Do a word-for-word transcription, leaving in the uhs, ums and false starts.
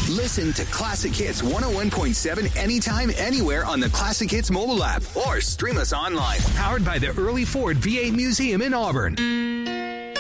Listen to Classic Hits one oh one point seven anytime, anywhere on the Classic Hits mobile app or stream us online. Powered by the Early Ford V eight Museum in Auburn.